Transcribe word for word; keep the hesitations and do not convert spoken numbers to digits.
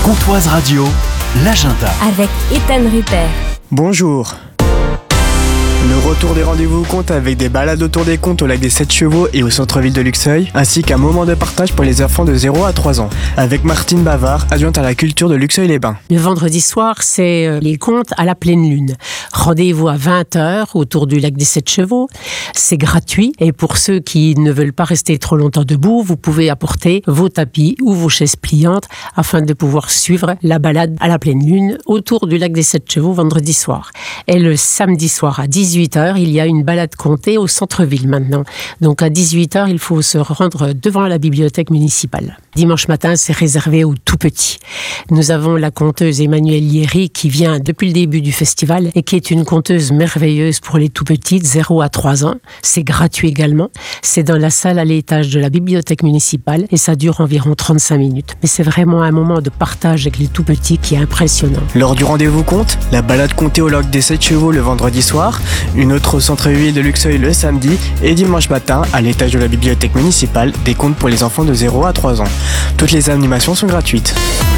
Contoise Radio, l'agenda. Avec Ethan Rupert. Bonjour. Le retour des rendez-vous compte avec des balades autour des contes au lac des Sept Chevaux et au centre-ville de Luxeuil, ainsi qu'un moment de partage pour les enfants de zéro à trois ans, avec Martine Bavard, adjointe à la culture de Luxeuil-les-Bains. Le vendredi soir, c'est les contes à la pleine lune. Rendez-vous à vingt heures autour du lac des Sept Chevaux. C'est gratuit et pour ceux qui ne veulent pas rester trop longtemps debout, vous pouvez apporter vos tapis ou vos chaises pliantes afin de pouvoir suivre la balade à la pleine lune autour du lac des Sept Chevaux vendredi soir. Et le samedi soir à dix-huit heures, il y a une balade contée au centre-ville maintenant. Donc à dix-huit heures, il faut se rendre devant la bibliothèque municipale. Dimanche matin, c'est réservé aux tout petits. Nous avons la conteuse Emmanuelle Yeri qui vient depuis le début du festival et qui est une conteuse merveilleuse pour les tout petits, de zéro à trois ans. C'est gratuit également. C'est dans la salle à l'étage de la bibliothèque municipale et ça dure environ trente-cinq minutes. Mais c'est vraiment un moment de partage avec les tout petits qui est impressionnant. Lors du rendez-vous conte, la balade contée au lac des Sept Chevaux le vendredi soir, une autre au centre-ville de Luxeuil le samedi et dimanche matin à l'étage de la bibliothèque municipale, des contes pour les enfants de zéro à trois ans. Toutes les animations sont gratuites.